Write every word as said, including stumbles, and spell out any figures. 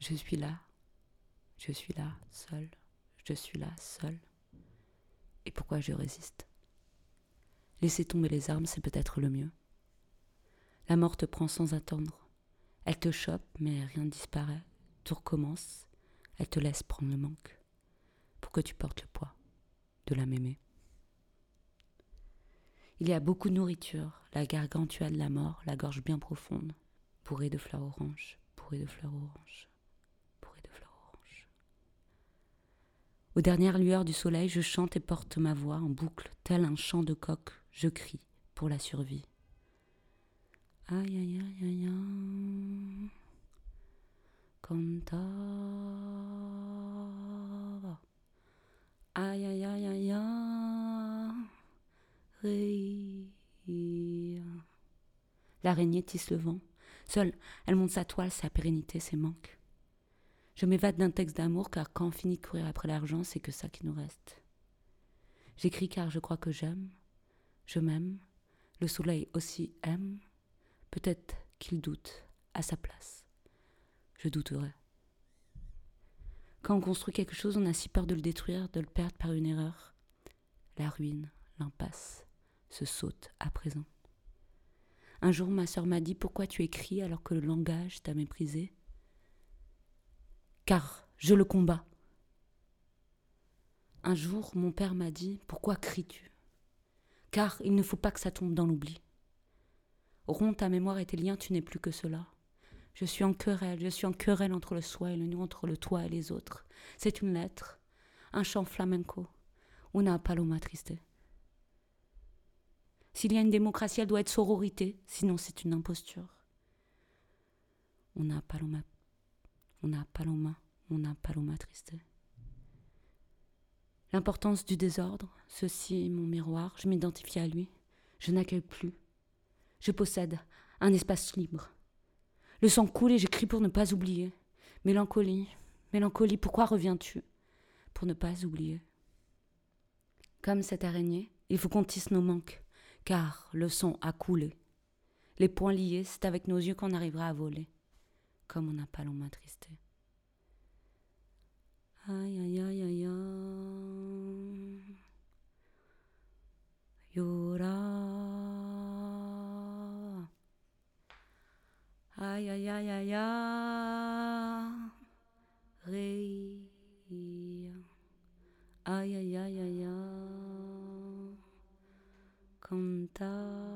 Je suis là, je suis là, seul, je suis là, seul. Et pourquoi je résiste? Laisser tomber les armes, c'est peut-être le mieux. La mort te prend sans attendre. Elle te chope, mais rien ne disparaît. Tout recommence. Elle te laisse prendre le manque. Pour que tu portes le poids de la mémé. Il y a beaucoup de nourriture, la gargantua de la mort, la gorge bien profonde, bourrée de fleurs oranges, bourrée de fleurs oranges, bourrée de fleurs oranges. Aux dernières lueurs du soleil, je chante et porte ma voix en boucle, tel un chant de coq, je crie pour la survie. Aïe aïe aïe aïe aïe, cantava. Aïe aïe aïe aïe aïe, rire. L'araignée tisse le vent. Seule, elle monte sa toile, sa pérennité, ses manques. Je m'évade d'un texte d'amour, car quand on finit de courir après l'argent, c'est que ça qui nous reste. J'écris car je crois que j'aime, je m'aime, le soleil aussi aime, peut-être qu'il doute à sa place. Je douterai. Quand on construit quelque chose, on a si peur de le détruire, de le perdre par une erreur. La ruine, l'impasse, se saute à présent. Un jour, ma sœur m'a dit « Pourquoi tu écris alors que le langage t'a méprisé ?» Car je le combats. Un jour, mon père m'a dit « Pourquoi cries-tu » Car il ne faut pas que ça tombe dans l'oubli. Romps ta mémoire et tes liens, tu n'es plus que cela. Je suis en querelle, je suis en querelle entre le soi et le nous, entre le toi et les autres. C'est une lettre, un chant flamenco, una paloma triste. S'il y a une démocratie, elle doit être sororité, sinon c'est une imposture. Una paloma, una paloma, una paloma triste. L'importance du désordre, ceci est mon miroir, je m'identifie à lui, je n'accueille plus. Je possède un espace libre. Le sang coule et j'écris pour ne pas oublier. Mélancolie, mélancolie, pourquoi reviens-tu? Pour ne pas oublier. Comme cette araignée, il faut qu'on tisse nos manques, car le sang a coulé. Les poings liés, c'est avec nos yeux qu'on arrivera à voler, comme on n'a pas l'homme attristé. Aïe aïe aïe aïe aïe. Yora. Aïe aïe aïe aïe aïe. Rire. Aïe aïe aïe aïe aïe. Canta.